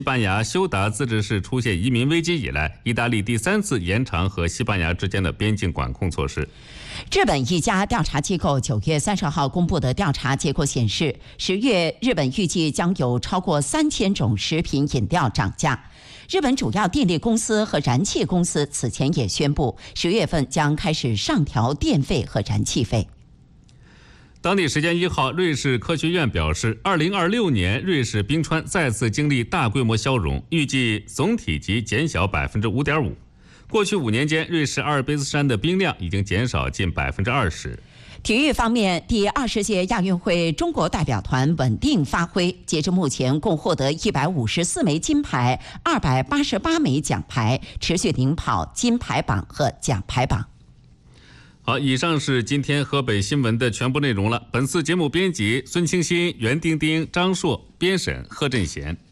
西班牙休达自治市出现移民危机以来，意大利第3次延长和西班牙之间的边境管控措施。 日本一家调查机构9月30号公布的调查结果显示，10月日本预计将有超过3000种食品饮料涨价。日本主要电力公司和燃气公司此前也宣布，10月份将开始上调电费和燃气费。 当地时间1号，瑞士科学院表示，2026年瑞士冰川再次经历大规模消融，预计总体积减小5.5%。过去5年间，瑞士阿尔卑斯山的冰量已经减少近20%。 体育方面，第20届亚运会中国代表团稳定发挥，截至目前共获得154枚金牌、288枚奖牌，持续领跑金牌榜和奖牌榜。 好，以上是今天河北新闻的全部内容了。本次节目编辑孙清新、袁丁丁、张硕，编审贺振贤。